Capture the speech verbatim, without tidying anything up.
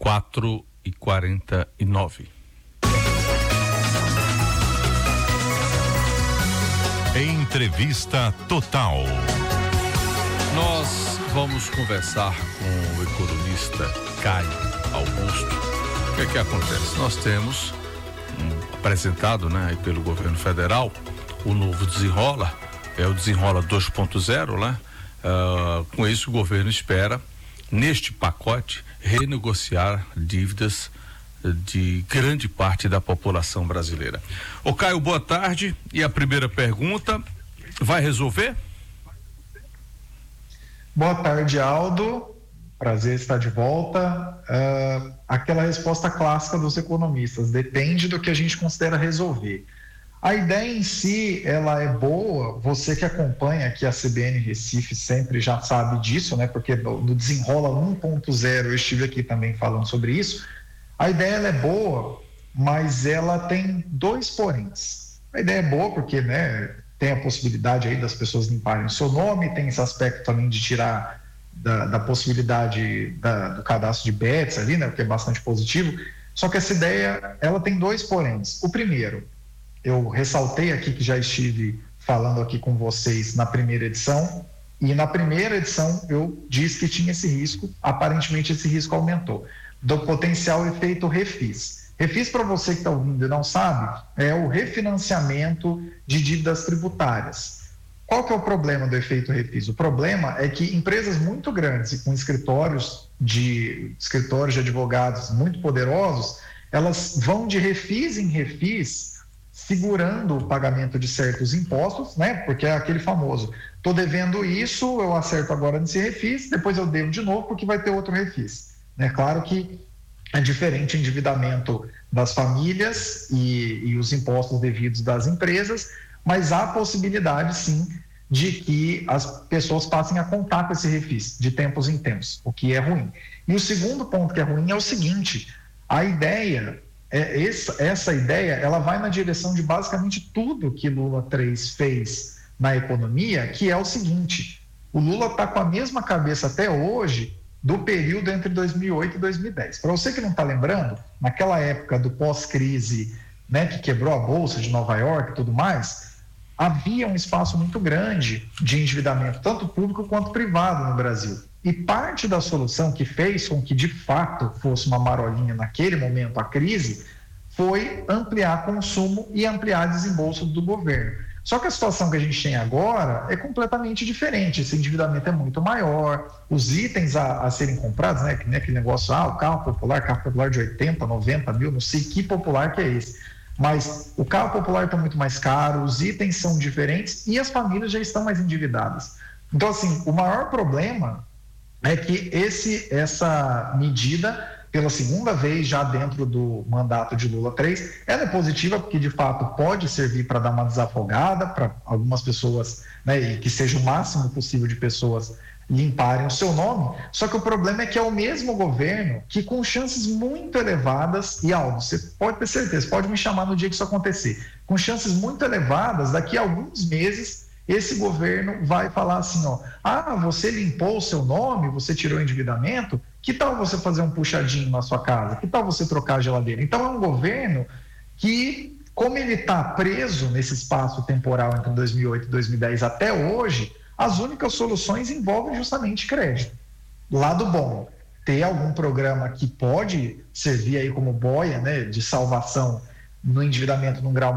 quatro e quarenta e nove. Entrevista Total. Nós vamos conversar com o economista Caio Augusto. O que é que acontece? Nós temos um, apresentado, né, aí pelo governo federal, o novo Desenrola, é o Desenrola dois ponto zero, né? Uh, com isso o governo espera, neste pacote, renegociar dívidas de grande parte da população brasileira. Ô Caio, boa tarde. E a primeira pergunta, vai resolver? Boa tarde, Aldo. Prazer estar de volta. Uh, aquela resposta clássica dos economistas, depende do que a gente considera resolver. A ideia em si, ela é boa, você que acompanha aqui a C B N Recife sempre já sabe disso, né? Porque no, no Desenrola um ponto zero eu estive aqui também falando sobre isso. A ideia ela é boa, mas ela tem dois poréns. A ideia é boa porque, né, tem a possibilidade aí das pessoas limparem o seu nome, tem esse aspecto também de tirar da, da possibilidade da, do cadastro de bets ali, né, o que é bastante positivo. Só que essa ideia, ela tem dois poréns. O primeiro, eu ressaltei aqui que já estive falando aqui com vocês na primeira edição, e na primeira edição eu disse que tinha esse risco, aparentemente esse risco aumentou, do potencial efeito refis. Refis, para você que está ouvindo e não sabe, é o refinanciamento de dívidas tributárias. Qual que é o problema do efeito refis? O problema é que empresas muito grandes e com escritórios de, escritórios de advogados muito poderosos, elas vão de refis em refis segurando o pagamento de certos impostos, né? Porque é aquele famoso, estou devendo isso, eu acerto agora nesse refis, depois eu devo de novo porque vai ter outro refis. É claro que é diferente o endividamento das famílias e, e os impostos devidos das empresas, mas há possibilidade, sim, de que as pessoas passem a contar com esse refis de tempos em tempos, o que é ruim. E o segundo ponto que é ruim é o seguinte, a ideia, é essa, essa ideia, ela vai na direção de basicamente tudo que Lula três fez na economia, que é o seguinte, o Lula está com a mesma cabeça até hoje do período entre dois mil e oito e dois mil e dez. Para você que não está lembrando, naquela época do pós-crise, né, que quebrou a Bolsa de Nova York e tudo mais, havia um espaço muito grande de endividamento, tanto público quanto privado no Brasil. E parte da solução que fez com que, de fato, fosse uma marolinha naquele momento a crise, foi ampliar consumo e ampliar desembolso do governo. Só que a situação que a gente tem agora é completamente diferente, esse endividamento é muito maior, os itens a, a serem comprados, né, que nem aquele negócio, ah, o carro popular, carro popular de oitenta, noventa mil, não sei que popular que é esse, mas o carro popular está muito mais caro, os itens são diferentes e as famílias já estão mais endividadas. Então, assim, o maior problema é que esse, essa medida, pela segunda vez já dentro do mandato de Lula três, ela é positiva porque de fato pode servir para dar uma desafogada para algumas pessoas, né, e que seja o máximo possível de pessoas limparem o seu nome, só que o problema é que é o mesmo governo que com chances muito elevadas, e Aldo, você pode ter certeza, pode me chamar no dia que isso acontecer, com chances muito elevadas, daqui a alguns meses esse governo vai falar assim, ó, ah, você limpou o seu nome, você tirou o endividamento, que tal você fazer um puxadinho na sua casa? Que tal você trocar a geladeira? Então é um governo que, como ele está preso nesse espaço temporal entre dois mil e oito e dois mil e dez até hoje, as únicas soluções envolvem justamente crédito. Lado bom, ter algum programa que pode servir aí como boia, né, de salvação no endividamento num grau